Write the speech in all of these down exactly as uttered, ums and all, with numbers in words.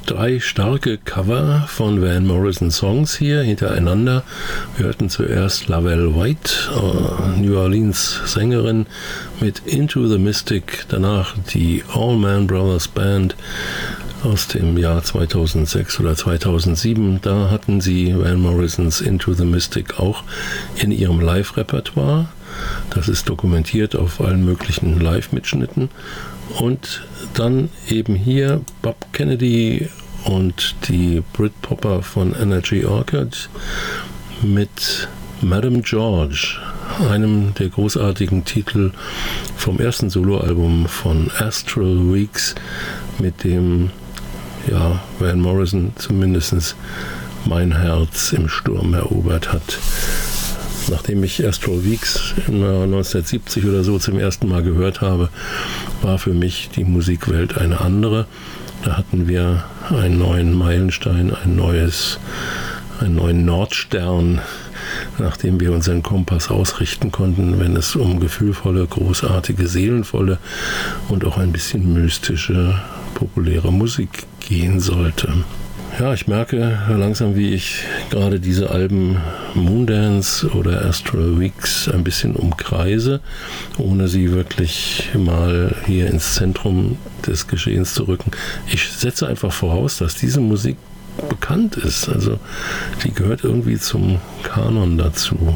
drei starke Cover von Van Morrison Songs hier hintereinander. Wir hörten zuerst Lavelle White, New Orleans Sängerin, mit Into the Mystic, danach die Allman Brothers Band aus dem Jahr zweitausendsechs oder zweitausendsieben. Da hatten sie Van Morrisons Into the Mystic auch in ihrem Live-Repertoire. Das ist dokumentiert auf allen möglichen Live-Mitschnitten. Und dann eben hier Bob Kennedy und die Britpopper von Energy Orchid mit Madame George, einem der großartigen Titel vom ersten Soloalbum von Astral Weeks, mit dem ja, Van Morrison zumindest mein Herz im Sturm erobert hat. Nachdem ich Astral Weeks neunzehnhundertsiebzig oder so zum ersten Mal gehört habe, war für mich die Musikwelt eine andere. Da hatten wir einen neuen Meilenstein, ein neues, einen neuen Nordstern, nach dem wir unseren Kompass ausrichten konnten, wenn es um gefühlvolle, großartige, seelenvolle und auch ein bisschen mystische, populäre Musik gehen sollte. Ja, ich merke langsam, wie ich gerade diese Alben Moondance oder Astral Weeks ein bisschen umkreise, ohne sie wirklich mal hier ins Zentrum des Geschehens zu rücken. Ich setze einfach voraus, dass diese Musik bekannt ist. Also die gehört irgendwie zum Kanon dazu.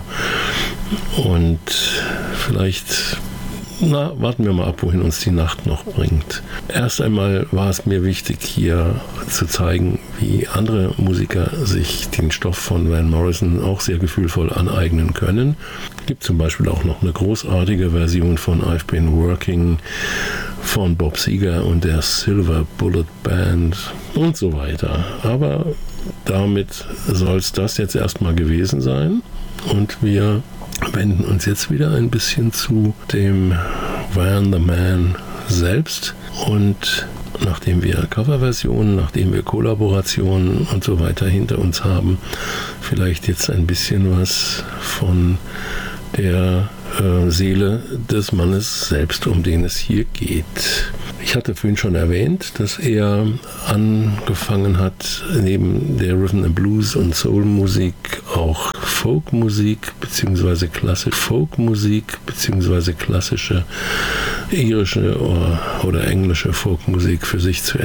Und vielleicht... Na, warten wir mal ab, wohin uns die Nacht noch bringt. Erst einmal war es mir wichtig, hier zu zeigen, wie andere Musiker sich den Stoff von Van Morrison auch sehr gefühlvoll aneignen können. Es gibt zum Beispiel auch noch eine großartige Version von I've Been Working von Bob Seger und der Silver Bullet Band und so weiter. Aber damit soll es das jetzt erstmal gewesen sein und wir wenden uns jetzt wieder ein bisschen zu dem Van the Man selbst. Und nachdem wir Coverversionen, nachdem wir Kollaborationen und so weiter hinter uns haben, vielleicht jetzt ein bisschen was von der äh, Seele des Mannes selbst, um den es hier geht. Ich hatte vorhin schon erwähnt, dass er angefangen hat, neben der Rhythm and Blues und Soul-Musik auch Folkmusik bzw. klassische Folkmusik bzw. klassische irische oder, oder englische Folkmusik für sich zu